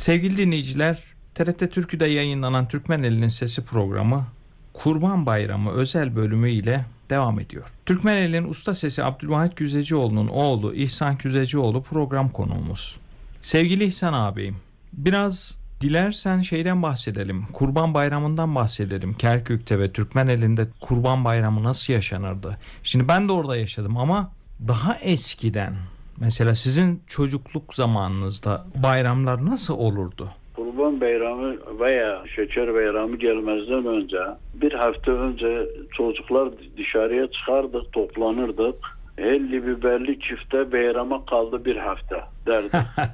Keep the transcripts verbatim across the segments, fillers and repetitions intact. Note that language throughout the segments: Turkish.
Sevgili dinleyiciler, T R T Türkü'de yayınlanan Türkmeneli'nin Sesi programı Kurban Bayramı özel bölümü ile devam ediyor. Türkmeneli'nin usta sesi Abdülvahit Güzecioğlu'nun oğlu İhsan Güzecioğlu program konuğumuz. Sevgili İhsan ağabeyim, biraz dilersen şeyden bahsedelim. Kurban Bayramı'ndan bahsedelim. Kerkük'te ve Türkmeneli'nde Kurban Bayramı nasıl yaşanırdı? Şimdi ben de orada yaşadım ama daha eskiden, mesela sizin çocukluk zamanınızda bayramlar nasıl olurdu? Kurban Bayramı veya Şeker Bayramı gelmezden önce bir hafta önce çocuklar dışarıya çıkardık, toplanırdık. elli biberli çifte bayrama kaldı bir hafta derdik.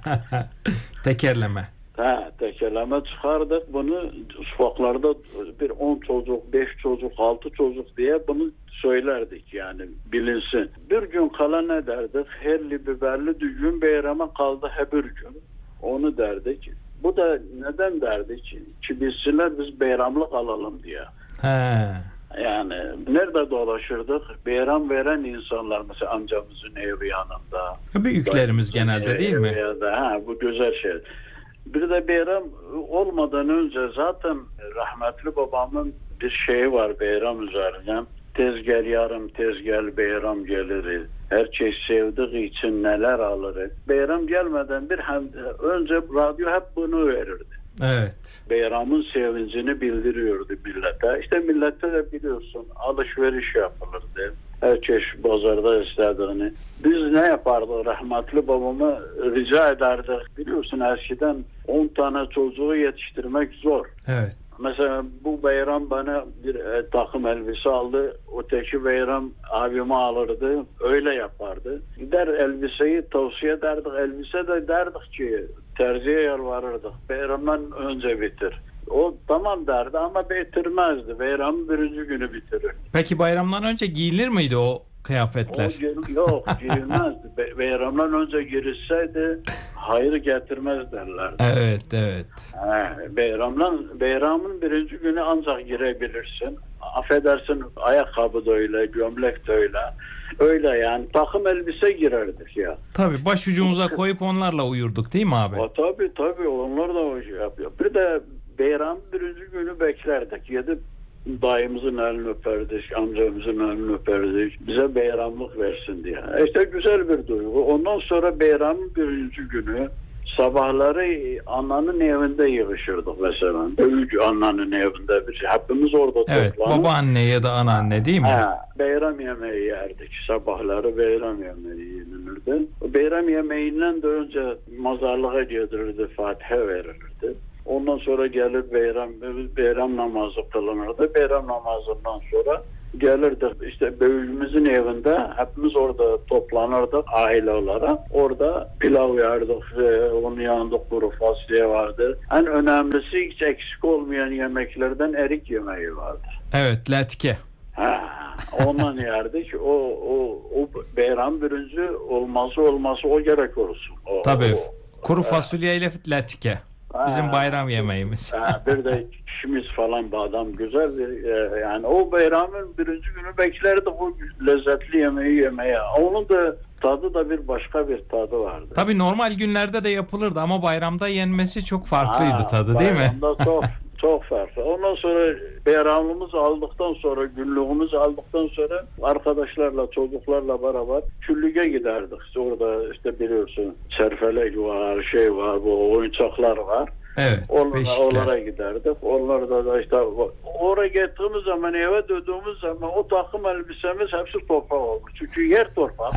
Tekerleme. Ha, tekerleme çıkardık bunu sokaklarda bir on çocuk, beş çocuk, altı çocuk diye bunu söylerdik yani bilinsin. Bir gün kala ne derdik? elli biberli düğün bayrama kaldı he bir gün. Onu derdik. Bu da neden derdik? Ki bilsinler biz bayramlık alalım diye. He. Yani nerede dolaşırdık? Bayram veren insanlar mesela amcamızın evi yanında. Büyüklerimiz genelde değil mi? Ya da, ha, bu güzel şey. Bir de bayram olmadan önce zaten rahmetli babamın bir şeyi var bayram üzerine. Tez gel yarım, tez gel bayram gelir. Herkes sevdiği için neler alır. Bayram gelmeden bir hem önce radyo hep bunu verirdi. Evet. Bayramın sevincini bildiriyordu millete. İşte millete de biliyorsun alışveriş yapılırdı. Herkes pazarda istediğini. Biz ne yapardık? Rahmetli babama rica ederdik. Biliyorsun eskiden on tane çocuğu yetiştirmek zor. Evet. Mesela bu bayram bana bir e, takım elbise aldı. Öteki bayram abime alırdı. Öyle yapardı. Gider elbiseyi tavsiye ederdik. Elbise de derdik ki terziye yalvarırdık. Bayramdan önce bitir. O tamam derdi ama bitirmezdi. Bayramın birinci günü bitirir. Peki bayramdan önce giyilir miydi o kıyafetler? O, yok girilmezdi. Be- bayramdan önce girilseydi hayır getirmez derlerdi. Evet, evet. He, bayramdan, bayramın birinci günü ancak girebilirsin. Affedersin ayakkabı da öyle, gömlek de öyle. Öyle yani takım elbise girerdik ya. Tabii başucumuza koyup onlarla uyurduk değil mi abi? O, tabii tabii onlar da o şey yapıyor. Bir de bayram birinci günü beklerdik. Yedi dayımızın elini öperdik, amcamızın elini öperdik. Bize bayramlık versin diye. İşte güzel bir duygu. Ondan sonra bayramın birinci günü sabahları ananın evinde yığışırdık mesela. Büyük ananın evinde bir hepimiz orada evet, toplanıp. Babaanne ya da anneanne değil mi? Ha, bayram yemeği yerdik. Sabahları bayram yemeği yenilirdi. Bayram yemeğinden de önce mazarlığa getirirdi, Fatiha verilirdi. Ondan sonra gelir bayram, bayram namazı kılınırdı. Bayram namazından sonra gelirdik işte büyüğümüzün evinde hepimiz orada toplanırdık aile olarak. Orada pilav yerdik, onun yanında kuru fasulye vardı. En önemlisi hiç eksik olmayan yemeklerden erik yemeği vardı. Evet, latke. Ha, ondan yerdik. O, o, o bayram birinci olması olması o gerek olsun. O, Tabii. O, kuru fasulye ile latke. Bizim bayram yemeğimiz. Ha, bir de kişimiz falan badam güzel bir e, yani o bayramın birinci günü beklerdik o lezzetli yemeği yemeye. Onun da tadı da bir başka bir tadı vardı. Tabii normal günlerde de yapılırdı ama bayramda yenmesi çok farklıydı ha, tadı değil mi? Bayramda çok çok farklı. Ondan sonra bayramımızı aldıktan sonra günlüğümüzü aldıktan sonra arkadaşlarla çocuklarla beraber küllüğe giderdik. Orada işte biliyorsun serfelek var, şey var, bu oyuncaklar var. Evet. Onlara, onlara giderdik. Onlarda da işte oraya gittiğimiz zaman eve döndüğümüz zaman o takım elbisemiz hepsi toprak olmuş. Çünkü yer toprak.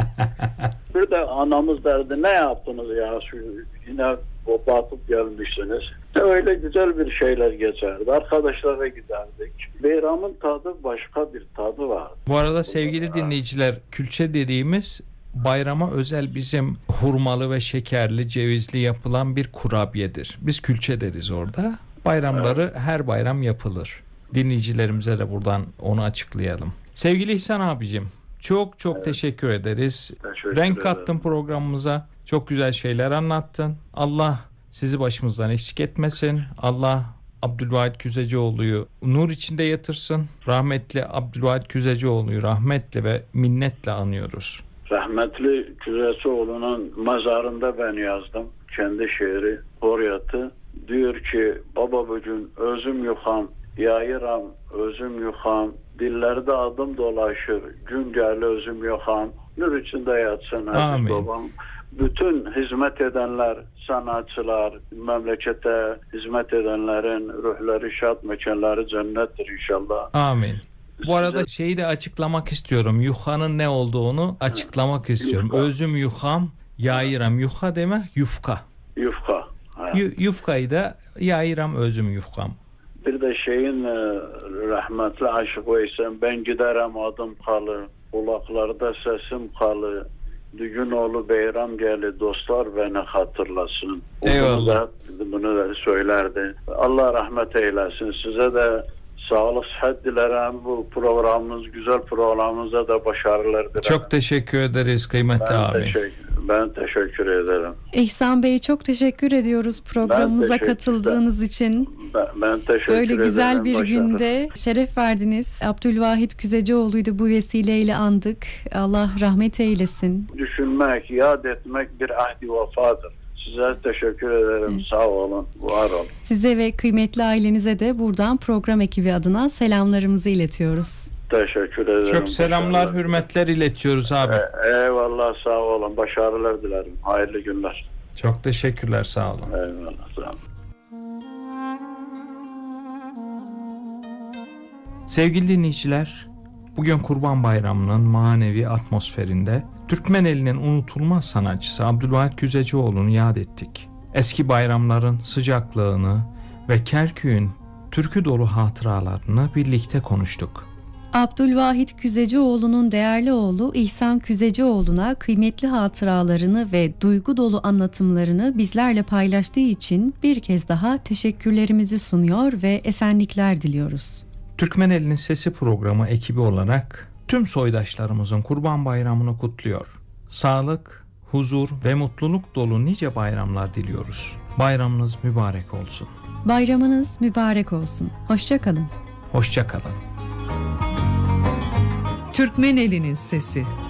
Bir de anamız derdi ne yaptınız ya şu yine batıp gelmişsiniz. Öyle güzel bir şeyler geçerdi. Arkadaşlara giderdik. Bayramın tadı başka bir tadı var. Bu arada sevgili dinleyiciler, külçe dediğimiz bayrama özel bizim hurmalı ve şekerli, cevizli yapılan bir kurabiyedir. Biz külçe deriz orada. Bayramları evet. Her bayram yapılır. Dinleyicilerimize de buradan onu açıklayalım. Sevgili İhsan abicim, çok çok evet. teşekkür ederiz. Teşekkür Renk kattın programımıza. Çok güzel şeyler anlattın. Allah sizi başımızdan eksik etmesin. Allah Abdülvahit Güzecioğlu'yu nur içinde yatırsın. Rahmetli Abdülvahit Güzecioğlu'yu rahmetle ve minnetle anıyoruz. Rahmetli Güzecioğlu'nun mezarında ben yazdım. Kendi şiiri, Horyat'ı. diyor ki baba bugün özüm yuxam, yayıram özüm yuxam, dillerde adım dolaşır, gün gəlir özüm yuxam. Nur içinde yatsın aziz babam. Bütün hizmet edenler, sanatçılar, memlekete hizmet edenlerin ruhları şad, mekanları cennettir inşallah. Amin. Bu arada şeyi de açıklamak istiyorum. Yuhanın ne olduğunu açıklamak istiyorum. Yufka. Özüm yuham, yayıram. Yuha demek yufka. Yufka. Yu, yufkayı da yayıram, özüm yufkam. Bir de şeyin e, rahmetli Aşık Veysel, ben giderim adım kalı, kulaklarda sesim kalı, düğün oğlu beyram geli, dostlar beni hatırlasın. Eyvallah. Bunu da, bunu da söylerdi. Allah rahmet eylesin. Size de sağlık, sıhhat dilerim. Bu programımız, güzel programımıza da başarılar dilerim. Çok teşekkür ederiz kıymetli ben abi. Teşekkür, ben teşekkür ederim. İhsan Bey, çok teşekkür ediyoruz programımıza teşekkür- katıldığınız için. Ben, ben teşekkür Böyle ederim. güzel bir Başarılar. günde şeref verdiniz. Abdülvahit Küzecioğlu'ydu, bu vesileyle andık. Allah rahmet eylesin. Düşünmek, yad etmek bir ahdi vefadır. Size teşekkür ederim. Sağ olun, var olun. Size ve kıymetli ailenize de buradan program ekibi adına selamlarımızı iletiyoruz. Teşekkür ederim. Çok selamlar, Başarılar. hürmetler iletiyoruz abi. E- eyvallah, sağ olun. Başarılar dilerim. Hayırlı günler. Çok teşekkürler, sağ olun. Eyvallah, sağ olun. Sevgili dinleyiciler, bugün Kurban Bayramı'nın manevi atmosferinde Türkmeneli'nin unutulmaz sanatçısı Abdülvahit Küzecioğlu'nu yad ettik. Eski bayramların sıcaklığını ve Kerkük'ün türkü dolu hatıralarını birlikte konuştuk. Abdülvahit Küzecioğlu'nun değerli oğlu İhsan Küzecioğlu'na kıymetli hatıralarını ve duygu dolu anlatımlarını bizlerle paylaştığı için bir kez daha teşekkürlerimizi sunuyor ve esenlikler diliyoruz. Türkmeneli'nin Sesi programı ekibi olarak tüm soydaşlarımızın Kurban Bayramı'nı kutluyor. Sağlık, huzur ve mutluluk dolu nice bayramlar diliyoruz. Bayramınız mübarek olsun. Bayramınız mübarek olsun. Hoşça kalın. Hoşça kalın. Türkmeneli'nin Sesi.